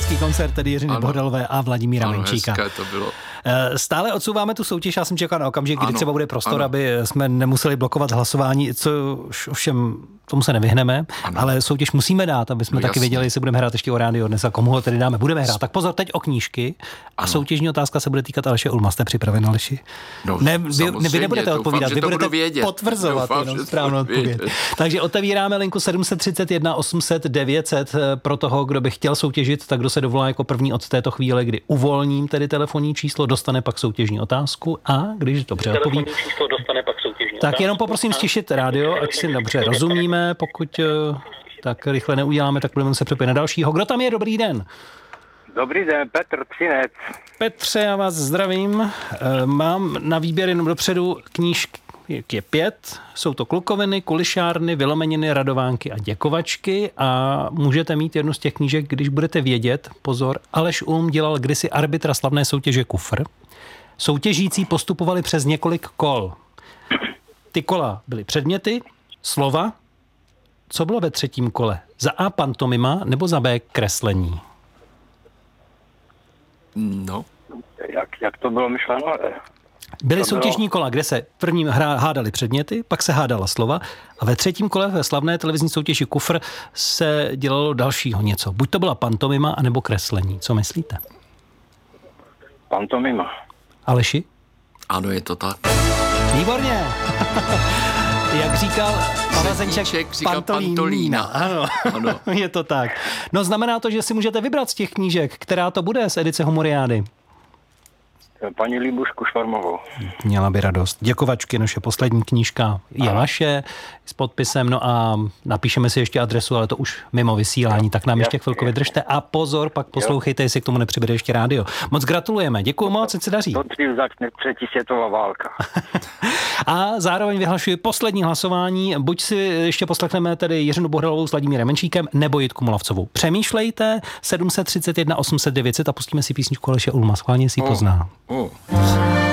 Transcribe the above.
Divadelský koncert tedy Jiřiny Bohdalové a Vladimíra Menčíka. Hezké to bylo. Stále odsouváme tu soutěž, já jsem čekal na okamžik, kdy třeba bude prostor, aby jsme nemuseli blokovat hlasování, co ovšem tomu se nevyhneme, ale soutěž musíme dát, aby jsme taky věděli, jestli budeme hrát ještě o rádio dnes a komu ho tedy dáme. Budeme hrát. Tak pozor, teď o knížky a soutěžní otázka se bude týkat Aleše Ulma. Jste připraven, Aleši? No, vy nebudete odpovídat, doufám, vy budete potvrzovat jenom správnou odpověď. Takže otevíráme linku 731 800 900 pro toho, kdo by chtěl soutěžit, tak kdo se dovolá jako první od této chvíle, kdy uvolním tedy telefonní číslo, dostane pak soutěžní otázku a když dobře odpoví, tak jenom poprosím stišit rádio, ať si dobře rozumíme, pokud tak rychle neuděláme, tak budeme se přepojit na dalšího. Kdo tam je? Dobrý den. Dobrý den, Petr Třinec. Petře, já vás zdravím. Mám na výběr jenom dopředu knížky, je 5. Jsou to klukoviny, kulišárny, vylomeniny, radovánky a děkovačky a můžete mít jednu z těch knížek, když budete vědět. Pozor, Aleš Ulm dělal kdysi arbitra slavné soutěže Kufr. Soutěžící postupovali přes několik kol. Ty kola byly předměty, slova. Co bylo ve třetím kole? Za A pantomima nebo za B kreslení? No. Jak to bylo myšleno? Byly soutěžní kola, kde se prvním hádali předměty, pak se hádala slova a ve třetím kole ve slavné televizní soutěži Kufr se dělalo dalšího něco. Buď to byla pantomima, anebo kreslení. Co myslíte? Pantomima. Aleši? Ano, je to tak. Výborně! Jak říkal Pavel Zenček, pantolína. Ano, je to tak. No znamená to, že si můžete vybrat z těch knížek, která to bude z edice Humoriády. Paní Líbušku Švarmovou. Měla by radost. Děkovačky, naše poslední knížka je vaše s podpisem, no a napíšeme si ještě adresu, ale to už mimo vysílání, tak nám ještě chvilku vydržte a pozor, pak poslouchejte, jestli k tomu nepřibude ještě rádio. Moc gratulujeme, děkuju moc, ať se daří. To dřív začne třetí světová válka. A zároveň vyhlašuji poslední hlasování, buď si ještě poslechneme tedy Jiřinu Bohdalovou s Vladimírem Menčíkem, nebo Jitku Molavcovou. Přemýšlejte, 731 800 900 a pustíme si písničku Aleše Ulma, schválně si ji pozná. Oh.